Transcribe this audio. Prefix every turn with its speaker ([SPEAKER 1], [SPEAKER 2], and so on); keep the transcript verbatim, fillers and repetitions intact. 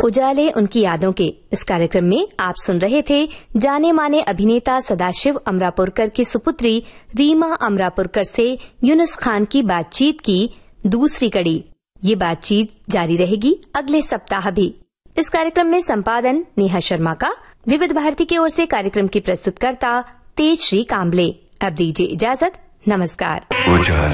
[SPEAKER 1] उजाले उनकी यादों के इस कार्यक्रम में आप सुन रहे थे जाने माने अभिनेता सदाशिव अमरापुरकर की सुपुत्री रीमा अमरापुरकर से यूनुस खान की बातचीत की दूसरी कड़ी। ये बातचीत जारी रहेगी अगले सप्ताह भी। इस कार्यक्रम में संपादन नेहा शर्मा का। विविध भारती की ओर से कार्यक्रम की प्रस्तुतकर्ता तेजश्री काम्बले। अब दीजिए इजाजत। नमस्कार।